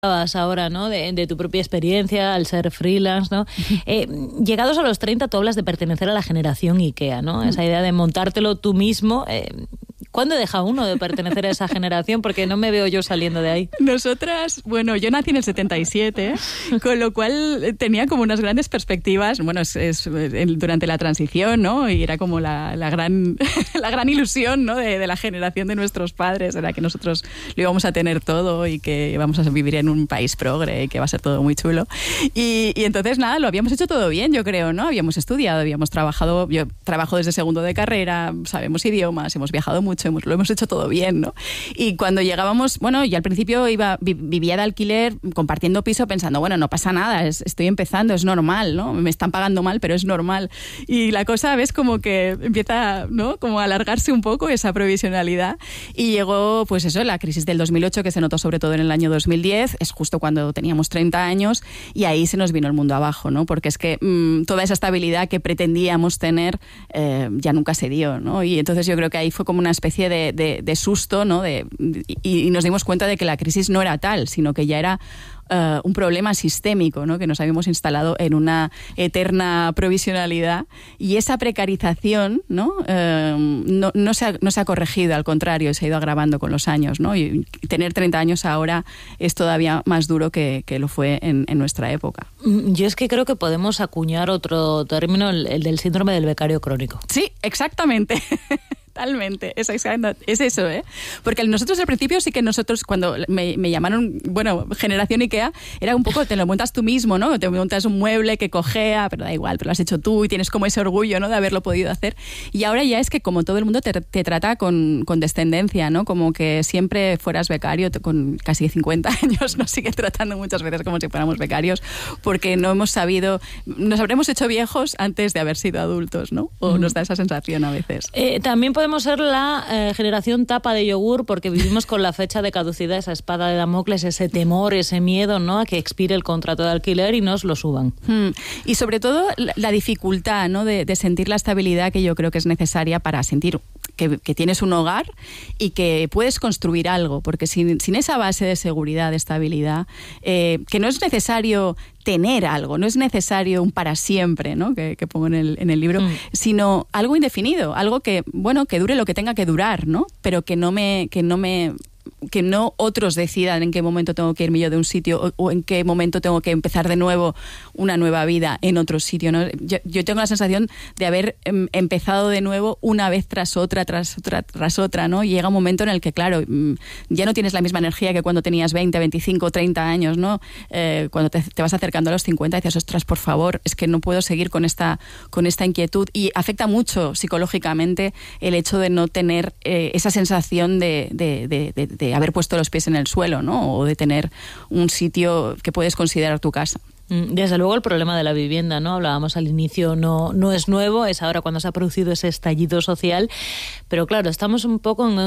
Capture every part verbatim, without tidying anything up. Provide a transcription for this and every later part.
ahora, ¿no? De, de tu propia experiencia al ser freelance, ¿no? Eh, llegados a los treinta, tú hablas de pertenecer a la generación IKEA, ¿no? Esa idea de montártelo tú mismo. Eh, ¿Cuándo deja uno de pertenecer a esa generación? Porque no me veo yo saliendo de ahí. Nosotras, bueno, yo nací en el setenta y siete, con lo cual tenía como unas grandes perspectivas, bueno, es, es durante la transición, ¿no? Y era como la, la, gran, la gran ilusión, ¿no? De, de la generación de nuestros padres, era que nosotros lo íbamos a tener todo y que íbamos a vivir en un país progre y que va a ser todo muy chulo. Y, y entonces, nada, lo habíamos hecho todo bien, yo creo, ¿no? Habíamos estudiado, habíamos trabajado, yo trabajo desde segundo de carrera, sabemos idiomas, hemos viajado mucho, hemos, lo hemos hecho todo bien, ¿no? Y cuando llegábamos, bueno, yo al principio iba, vivía de alquiler compartiendo piso pensando, bueno, no pasa nada, es, estoy empezando, es normal, ¿no? Me están pagando mal, pero es normal. Y la cosa, ves, como que empieza, ¿no? Como a alargarse un poco esa provisionalidad. Y llegó, pues eso, la crisis del dos mil ocho, que se notó sobre todo en el año dos mil diez, es justo cuando teníamos treinta años, y ahí se nos vino el mundo abajo, ¿no? Porque es que mmm, toda esa estabilidad que pretendíamos tener eh, ya nunca se dio, ¿no? Y entonces yo creo que ahí fue como una especie de, de, de susto, ¿no? De, y, y nos dimos cuenta de que la crisis no era tal, sino que ya era Uh, un problema sistémico, ¿no? Que nos habíamos instalado en una eterna provisionalidad, y esa precarización, ¿no? Uh, no, no, se ha, no se ha corregido, al contrario, se ha ido agravando con los años, ¿no? Y tener treinta años ahora es todavía más duro que, que lo fue en, en nuestra época. Yo es que creo que podemos acuñar otro término, el, el del síndrome del becario crónico. Sí, exactamente. Totalmente, es, es eso, ¿eh? Porque nosotros al principio sí que nosotros, cuando me, me llamaron, bueno, generación IKEA, era un poco, te lo montas tú mismo, ¿no? Te montas un mueble que cojea, pero da igual, pero lo has hecho tú y tienes como ese orgullo, ¿no? De haberlo podido hacer. Y ahora ya es que como todo el mundo te, te trata con, con descendencia, ¿no? Como que siempre fueras becario, con casi cincuenta años nos sigue tratando muchas veces como si fuéramos becarios, porque no hemos sabido, nos habremos hecho viejos antes de haber sido adultos, ¿no? O mm. nos da esa sensación a veces. Eh, también podemos ser la eh, generación tapa de yogur, porque vivimos con la fecha de caducidad, esa espada de Damocles, ese temor, ese miedo, ¿no? A que expire el contrato de alquiler y nos lo suban. Hmm. Y sobre todo la, la dificultad, ¿no? de, de sentir la estabilidad que yo creo que es necesaria para sentir que, que tienes un hogar y que puedes construir algo, porque sin, sin esa base de seguridad, de estabilidad, eh, que no es necesario tener algo, no es necesario un para siempre, ¿no? que, que pongo en el, en el libro, mm. sino algo indefinido, algo que, bueno, que dure lo que tenga que durar, ¿no? Pero que no me, que no me que no otros decidan en qué momento tengo que irme yo de un sitio o, o en qué momento tengo que empezar de nuevo una nueva vida en otro sitio, ¿no? Yo, yo tengo la sensación de haber em, empezado de nuevo una vez tras otra, tras otra, tras otra, ¿no? Y llega un momento en el que, claro, ya no tienes la misma energía que cuando tenías veinte, veinticinco, treinta años, ¿no? Eh, cuando te, te vas acercando a los cincuenta y dices, ostras, por favor, es que no puedo seguir con esta, con esta inquietud, y afecta mucho psicológicamente el hecho de no tener eh, esa sensación de, de, de, de de haber puesto los pies en el suelo, ¿no? O de tener un sitio que puedes considerar tu casa. Desde luego el problema de la vivienda, ¿no? Hablábamos al inicio, no, no es nuevo, es ahora cuando se ha producido ese estallido social, pero claro, estamos un poco en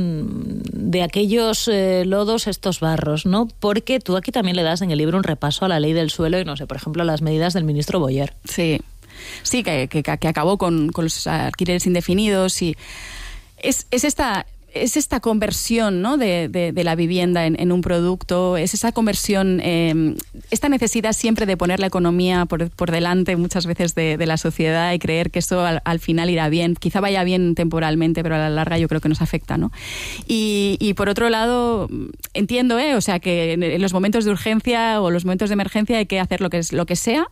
un, de aquellos eh, lodos, estos barros, ¿no? Porque tú aquí también le das en el libro un repaso a la ley del suelo y, no sé, por ejemplo, a las medidas del ministro Boyer. Sí, sí, que, que, que acabó con, con los alquileres indefinidos, y es, es esta... es esta conversión, ¿no? de, de, de la vivienda en, en un producto, es esa conversión, eh, esta necesidad siempre de poner la economía por, por delante muchas veces de, de la sociedad y creer que eso al, al final irá bien. Quizá vaya bien temporalmente, pero a la larga yo creo que nos afecta, ¿no? Y, y por otro lado, entiendo, ¿eh? O sea, que en, en los momentos de urgencia o los momentos de emergencia hay que hacer lo que, es, lo que sea.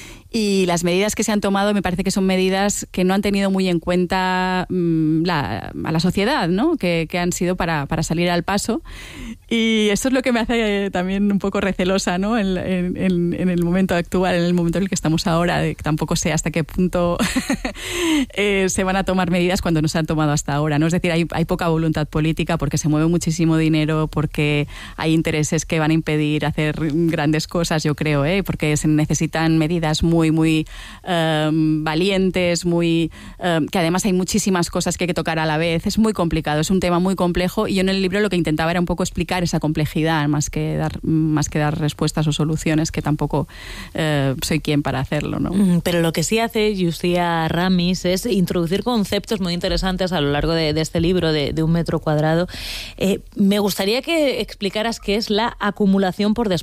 Y las medidas que se han tomado me parece que son medidas que no han tenido muy en cuenta mmm, la, a la sociedad, ¿no? Que, que han sido para, para salir al paso. Y eso es lo que me hace también un poco recelosa, ¿no? En, en, en el momento actual, en el momento en el que estamos ahora, de que tampoco sé hasta qué punto eh, se van a tomar medidas cuando no se han tomado hasta ahora, ¿no? Es decir, hay, hay poca voluntad política porque se mueve muchísimo dinero, porque hay intereses que van a impedir hacer grandes cosas, yo creo, ¿eh? Porque se necesitan medidas muy muy, muy um, valientes, muy um, que además hay muchísimas cosas que hay que tocar a la vez. Es muy complicado, es un tema muy complejo, y yo en el libro lo que intentaba era un poco explicar esa complejidad, más que dar, más que dar respuestas o soluciones, que tampoco uh, soy quien para hacerlo, ¿no? Pero lo que sí hace Yusia Ramis es introducir conceptos muy interesantes a lo largo de, de este libro de, de un metro cuadrado. Eh, me gustaría que explicaras qué es la acumulación por despacho.